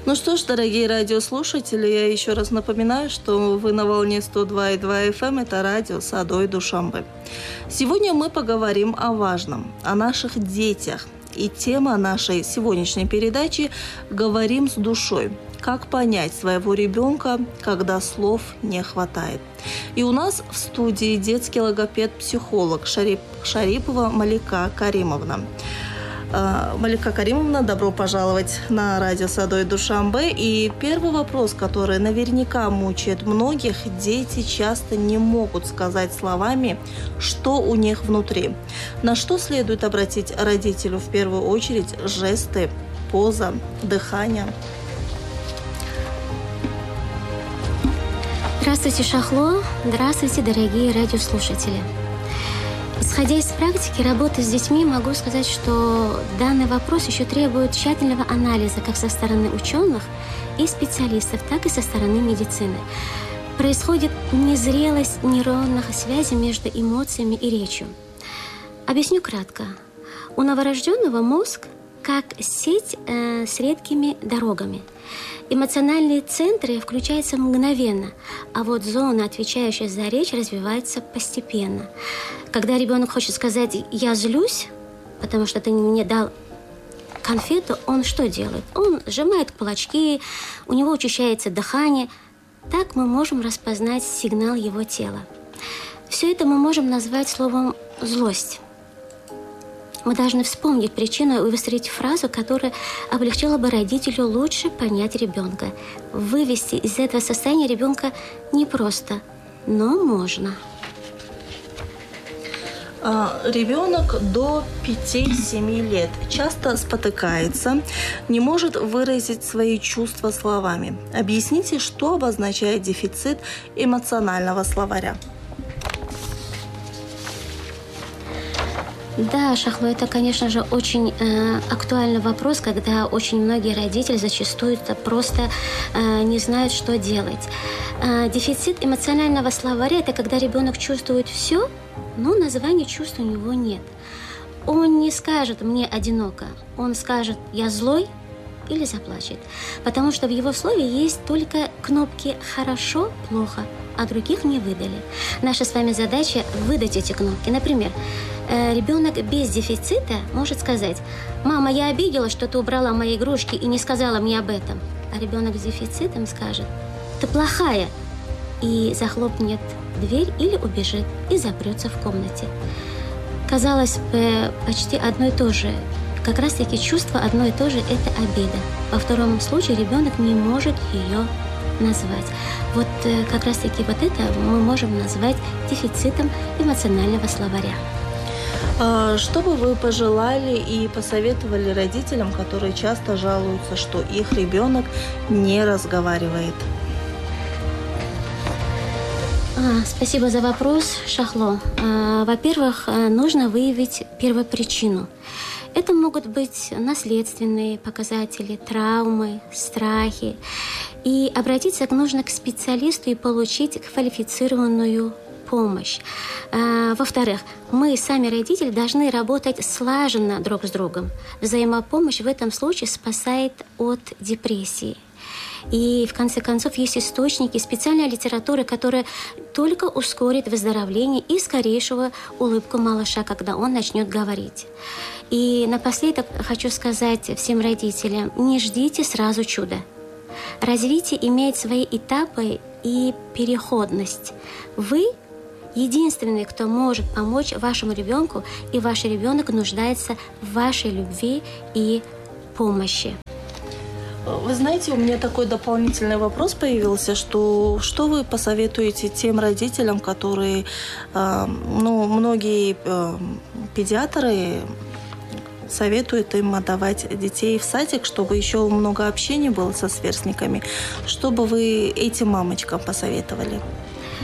Ну что ж, дорогие радиослушатели, я еще раз напоминаю, что вы на волне 102,2 FM, это радио Садой Душанбе. Сегодня мы поговорим о важном, о наших детях. И тема нашей сегодняшней передачи «Говорим с душой». Как понять своего ребенка, когда слов не хватает. И у нас в студии детский логопед-психолог Шарипова Малика Каримовна. Малика Каримовна, добро пожаловать на радио Садой Душанбе. И первый вопрос, который наверняка мучает многих: дети часто не могут сказать словами, что у них внутри. На что следует обратить родителю в первую очередь? Жесты, поза, дыхание. Здравствуйте, Шахло. Здравствуйте, дорогие радиослушатели. Исходя из практики работы с детьми, могу сказать, что данный вопрос еще требует тщательного анализа как со стороны ученых и специалистов, так и со стороны медицины. Происходит незрелость нейронных связей между эмоциями и речью. Объясню кратко. У новорожденного мозг как сеть с редкими дорогами. Эмоциональные центры включаются мгновенно, а вот зона, отвечающая за речь, развивается постепенно. Когда ребенок хочет сказать «я злюсь», потому что ты мне дал конфету, он что делает? Он сжимает кулачки, у него учащается дыхание. Так мы можем распознать сигнал его тела. Все это мы можем назвать словом «злость». Мы должны вспомнить причину и выстроить фразу, которая облегчила бы родителю лучше понять ребенка. Вывести из этого состояния ребенка непросто, но можно. Ребенок до 5-7 лет часто спотыкается, не может выразить свои чувства словами. Объясните, что обозначает дефицит эмоционального словаря. Да, Шахло, это, конечно же, очень актуальный вопрос, когда очень многие родители зачастую просто не знают, что делать. Дефицит эмоционального словаря – это когда ребенок чувствует все, но названия чувств у него нет. Он не скажет «мне одиноко», он скажет «я злой» или заплачет, потому что в его слове есть только кнопки «хорошо», «плохо», а других не выдали. Наша с вами задача – выдать эти кнопки. Например, ребенок без дефицита может сказать: «Мама, я обиделась, что ты убрала мои игрушки и не сказала мне об этом». А ребенок с дефицитом скажет: «Ты плохая», и захлопнет дверь или убежит и запрется в комнате. Казалось бы, почти одно и то же. Как раз-таки чувство одно и то же – это обида. Во втором случае ребенок не может ее назвать. Вот как раз-таки вот это мы можем назвать дефицитом эмоционального словаря. Что бы вы пожелали и посоветовали родителям, которые часто жалуются, что их ребенок не разговаривает? Спасибо за вопрос, Шахло. Во-первых, нужно выявить первопричину. Это могут быть наследственные показатели, травмы, страхи. И обратиться нужно к специалисту и получить квалифицированную помощь. Во-вторых, мы, сами родители, должны работать слаженно друг с другом. Взаимопомощь в этом случае спасает от депрессии. И, в конце концов, есть источники, специальная литература, которая только ускорит выздоровление и скорейшую улыбку малыша, когда он начнет говорить. И напоследок хочу сказать всем родителям: не ждите сразу чуда. Развитие имеет свои этапы и переходность. Вы единственный, кто может помочь вашему ребенку, и ваш ребенок нуждается в вашей любви и помощи. Вы знаете, у меня такой дополнительный вопрос появился, что вы посоветуете тем родителям, которые, многие педиатры советуют им отдавать детей в садик, чтобы еще много общения было со сверстниками. Что бы вы этим мамочкам посоветовали?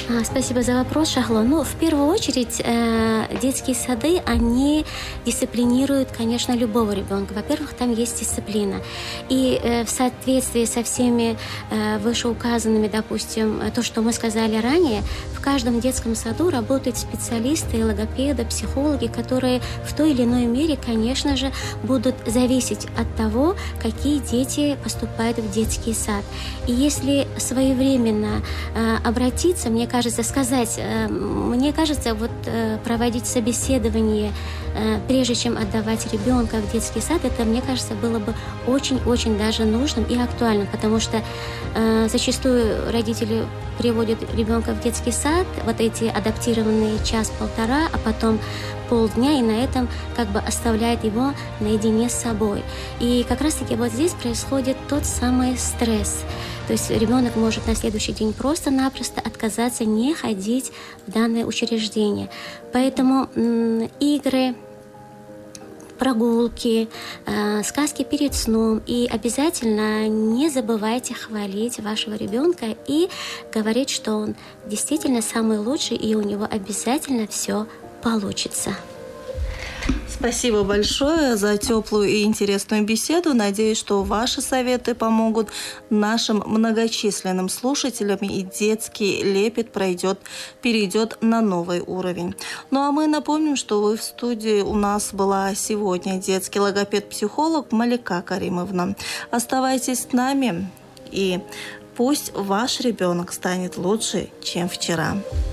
Спасибо за вопрос, Шахло. Ну, в первую очередь, детские сады, они дисциплинируют, конечно, любого ребенка. Во-первых, там есть дисциплина. И в соответствии со всеми вышеуказанными, допустим, то, что мы сказали ранее, в каждом детском саду работают специалисты, логопеды, психологи, которые в той или иной мере, конечно же, будут зависеть от того, какие дети поступают в детский сад. И если своевременно обратиться, мне кажется, вот проводить собеседование, прежде чем отдавать ребенка в детский сад, это, мне кажется, было бы очень-очень даже нужным и актуальным, потому что зачастую родители приводят ребенка в детский сад, вот эти адаптированные час-полтора, а потом полдня, и на этом как бы оставляет его наедине с собой. И как раз-таки вот здесь происходит тот самый стресс. То есть ребенок может на следующий день просто-напросто отказаться не ходить в данное учреждение. Поэтому игры, прогулки, сказки перед сном. И обязательно не забывайте хвалить вашего ребенка и говорить, что он действительно самый лучший, и у него обязательно все получится. Спасибо большое за теплую и интересную беседу. Надеюсь, что ваши советы помогут нашим многочисленным слушателям, и детский лепет перейдет на новый уровень. Ну а мы напомним, что в студии у нас была сегодня детский логопед-психолог Малика Каримовна. Оставайтесь с нами, и пусть ваш ребенок станет лучше, чем вчера.